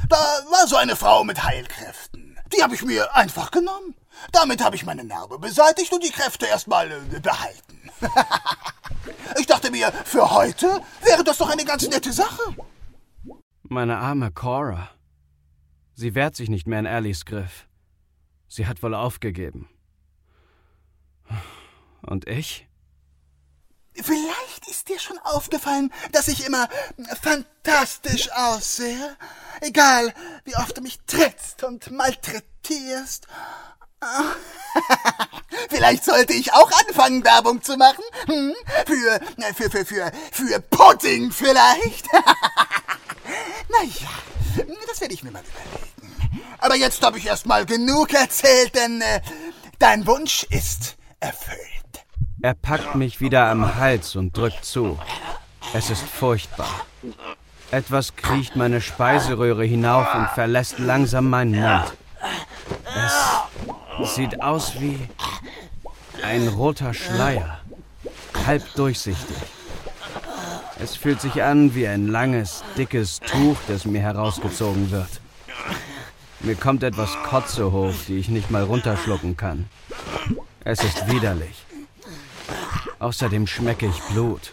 Da war so eine Frau mit Heilkräften. Die habe ich mir einfach genommen. Damit habe ich meine Narbe beseitigt und die Kräfte erstmal behalten. Ich dachte mir, für heute wäre das doch eine ganz nette Sache. Meine arme Cora. Sie wehrt sich nicht mehr in Allies Griff. Sie hat wohl aufgegeben. Und ich? Vielleicht ist dir schon aufgefallen, dass ich immer fantastisch aussehe. Egal, wie oft du mich trittst und malträtierst. Vielleicht sollte ich auch anfangen, Werbung zu machen. Für Pudding vielleicht. Naja, das werde ich mir mal überlegen. Aber jetzt habe ich erst mal genug erzählt, denn dein Wunsch ist erfüllt. Er packt mich wieder am Hals und drückt zu. Es ist furchtbar. Etwas kriecht meine Speiseröhre hinauf und verlässt langsam meinen Mund. Es sieht aus wie ein roter Schleier, halb durchsichtig. Es fühlt sich an wie ein langes, dickes Tuch, das mir herausgezogen wird. Mir kommt etwas Kotze hoch, die ich nicht mal runterschlucken kann. Es ist widerlich. Außerdem schmecke ich Blut.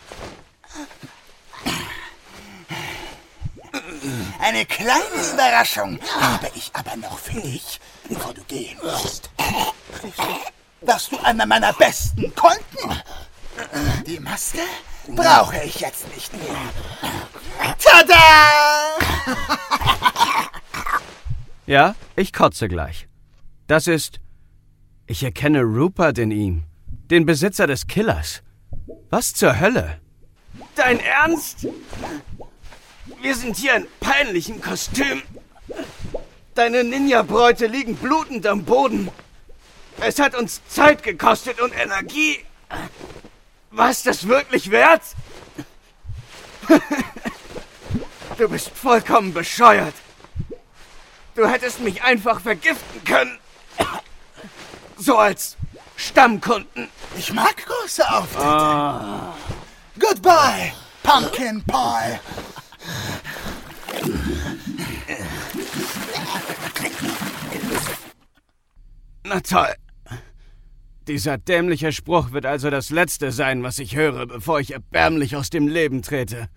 Eine kleine Überraschung habe ich aber noch für dich, bevor du gehen musst. Warst du einer meiner besten Kunden? Die Maske brauche ich jetzt nicht mehr. Tada! Ja, ich kotze gleich. Das ist... Ich erkenne Rupert in ihm. Den Besitzer des Killers. Was zur Hölle? Dein Ernst? Wir sind hier in peinlichem Kostüm. Deine Ninja-Bräute liegen blutend am Boden. Es hat uns Zeit gekostet und Energie. War es das wirklich wert? Du bist vollkommen bescheuert. Du hättest mich einfach vergiften können. So als Stammkunden. Ich mag große Auftritte. Goodbye, Pumpkin Pie. Na toll. Dieser dämliche Spruch wird also das Letzte sein, was ich höre, bevor ich erbärmlich aus dem Leben trete.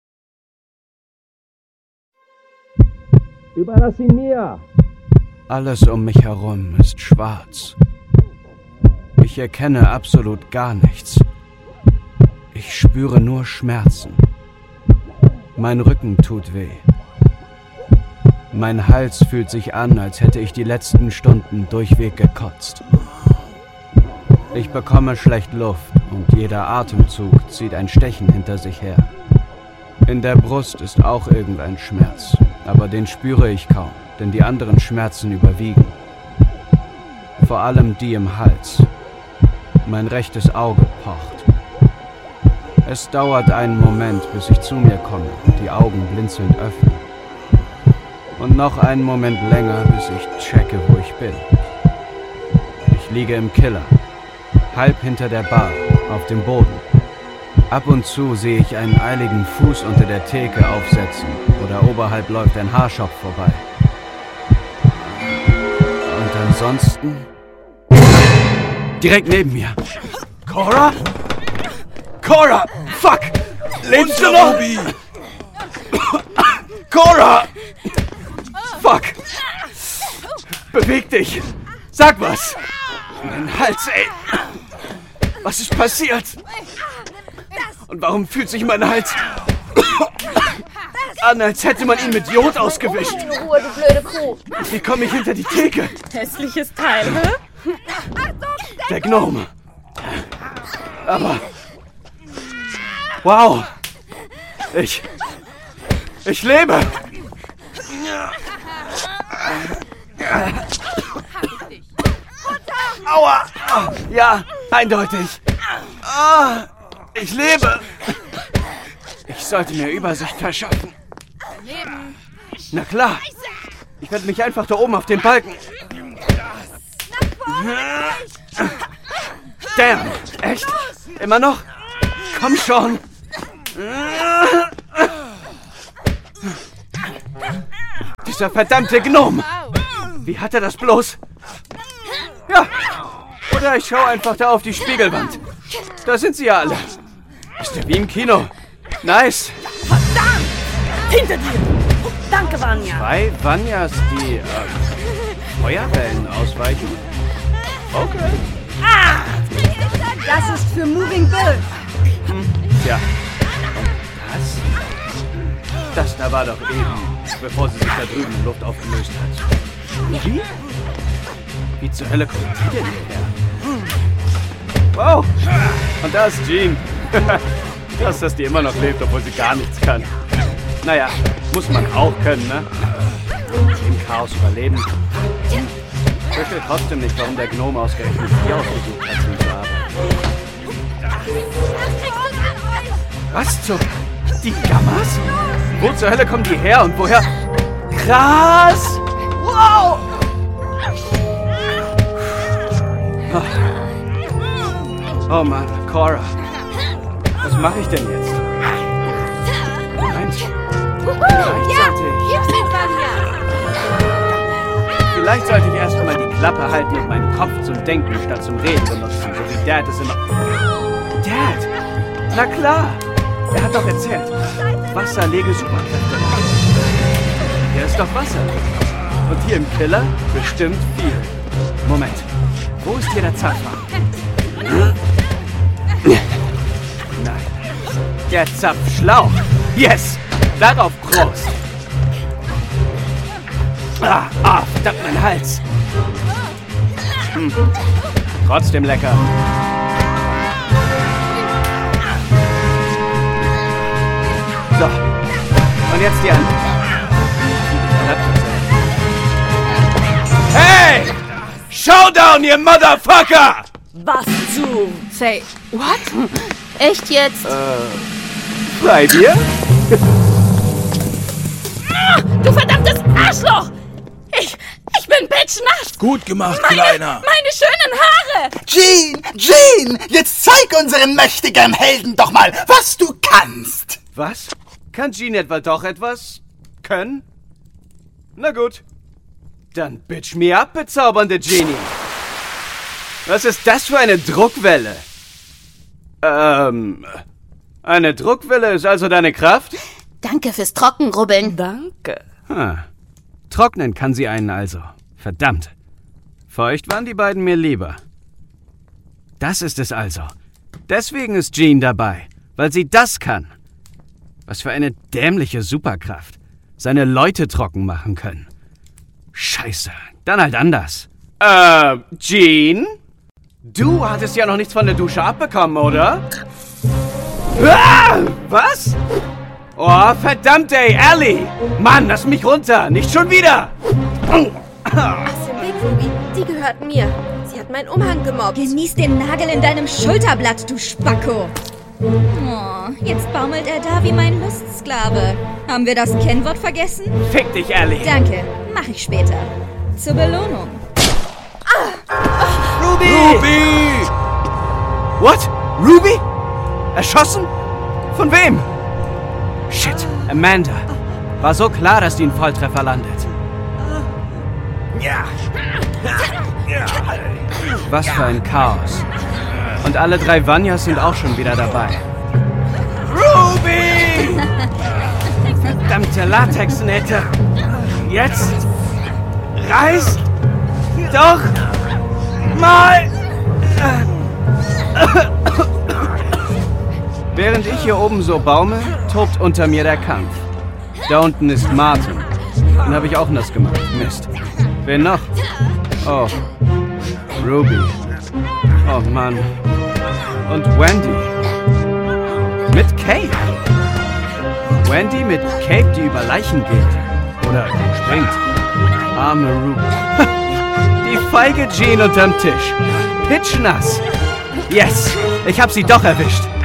Überlass ihn mir! Alles um mich herum ist schwarz. Ich erkenne absolut gar nichts. Ich spüre nur Schmerzen. Mein Rücken tut weh. Mein Hals fühlt sich an, als hätte ich die letzten Stunden durchweg gekotzt. Ich bekomme schlecht Luft und jeder Atemzug zieht ein Stechen hinter sich her. In der Brust ist auch irgendein Schmerz, aber den spüre ich kaum, denn die anderen Schmerzen überwiegen. Vor allem die im Hals. Mein rechtes Auge pocht. Es dauert einen Moment, bis ich zu mir komme und die Augen blinzelnd öffne. Und noch einen Moment länger, bis ich checke, wo ich bin. Ich liege im Killer, halb hinter der Bar, auf dem Boden. Ab und zu sehe ich einen eiligen Fuß unter der Theke aufsetzen oder oberhalb läuft ein Haarschopf vorbei. Und ansonsten... Direkt neben mir. Cora? Cora! Fuck! Lebst du noch? Cora! Fuck! Beweg dich! Sag was! Mein Hals, ey! Was ist passiert? Und warum fühlt sich mein Hals an, als hätte man ihn mit Jod ausgewischt? Ruhe, du blöde Kuh. Wie komme ich hinter die Theke? Hässliches Teil, hä? Der Gnome. Aber... Wow! Ich lebe! Aua! Ja, eindeutig. Ich lebe! Ich sollte mir Übersicht verschaffen. Na klar. Ich werde mich einfach da oben auf den Balken. Damn! Echt? Immer noch? Komm schon! Dieser verdammte Gnome! Wie hat er das bloß? Ja, oder ich schaue einfach da auf die Spiegelwand. Da sind sie ja alle. Ist ja wie im Kino. Nice. Verdammt! Hinter dir! Danke, Vanya. 2 Vanyas, die Feuerwellen ausweichen. Okay. Das ist für Moving Bill. Tja, und das? Das da war doch eben, bevor sie sich da drüben in Luft aufgelöst hat. Wie? Wie zur Hölle kommt die denn hierher? Wow! Und da ist Jean. Krass, dass die immer noch lebt, obwohl sie gar nichts kann. Naja, muss man auch können, ne? Im Chaos überleben. Ich verstehe trotzdem nicht, warum der Gnome ausgerechnet hier ausgesucht hat, zum zu arbeiten. Was zur... Die Gammas? Wo zur Hölle kommen die her und woher... Krass! Wow! Oh Mann, Cora. Was mache ich denn jetzt? Moment. Vielleicht sollte ich erstmal die Klappe halten und meinen Kopf zum Denken statt zum Reden benutzen, so wie Dad es immer... Dad! Na klar! Er hat doch erzählt, Wasser lege Superkräfte. Hier ist doch Wasser. Und hier im Keller bestimmt viel. Moment, wo ist hier der Zapfhahn? Nein, der Zapfschlauch. Yes, darauf Prost. Verdammt, mein Hals. Trotzdem lecker. So, und jetzt die andere. Hey! Showdown, ihr Motherfucker! Was zu... Say, what? Echt jetzt? Bei dir? Du verdammtes Arschloch! Ich bin bitchnass! Gut gemacht, Kleiner. Meine schönen Haare! Jean! Jetzt zeig unseren mächtigen Helden doch mal, was du kannst. Was? Kann Jean etwa doch etwas können? Na gut. Dann bitch me up, bezaubernde Genie. Was ist das für eine Druckwelle? Eine Druckwelle ist also deine Kraft? Danke fürs Trockenrubbeln. Danke. Trocknen kann sie einen also. Verdammt. Feucht waren die beiden mir lieber. Das ist es also. Deswegen ist Jean dabei, weil sie das kann. Was für eine dämliche Superkraft. Seine Leute trocken machen können. Scheiße, dann halt anders. Jean? Du hattest ja noch nichts von der Dusche abbekommen, oder? Was? Oh, verdammt, ey, Ellie! Mann, lass mich runter, nicht schon wieder! Aus dem Weg, Ruby. Die gehört mir. Sie hat meinen Umhang gemobbt. Genieß den Nagel in deinem Schulterblatt, du Spacko. Oh, jetzt baumelt er da wie mein Lustsklave. Haben wir das Kennwort vergessen? Fick dich, Ellie! Danke, mach ich später. Zur Belohnung. Ruby! What? Ruby? Erschossen? Von wem? Shit, Amanda. War so klar, dass die einen Volltreffer landet. Was für ein Chaos. Und alle 3 Vanyas sind auch schon wieder dabei. Ruby! Verdammte Latexnähte. Jetzt reißt doch mal... Während ich hier oben so baume, tobt unter mir der Kampf. Da unten ist Martin. Den habe ich auch nass gemacht. Mist. Wen noch? Oh. Ruby. Oh Mann. Und Wendy. Mit Cape. Wendy mit Cape, die über Leichen geht. Oder springt. Arme Ruby. Die feige Jean unterm Tisch. Pitschnass. Yes, ich hab sie doch erwischt.